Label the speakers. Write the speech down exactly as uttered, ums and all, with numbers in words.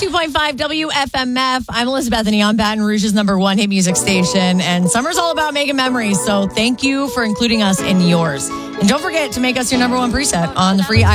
Speaker 1: two point five W F M F. I'm Elizabeth on Baton Rouge's number one hit music station. And summer's all about making memories. So thank you for including us in yours. And don't forget to make us your number one preset on the free